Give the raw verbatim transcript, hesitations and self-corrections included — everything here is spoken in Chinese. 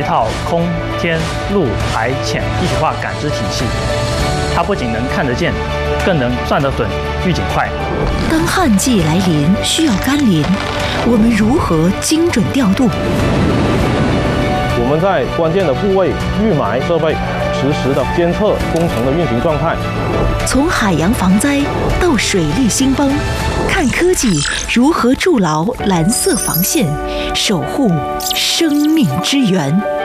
套空天陆海潜一体化感知体系。它不仅能看得见，更能算得准、预警快。 当旱季来临，需要甘霖，我们如何精准调度？ 我们在关键的部位预埋设备，实时的监测工程的运行状态。 从海洋防灾到水利兴邦，看科技如何筑牢蓝色防线，守护生命之源。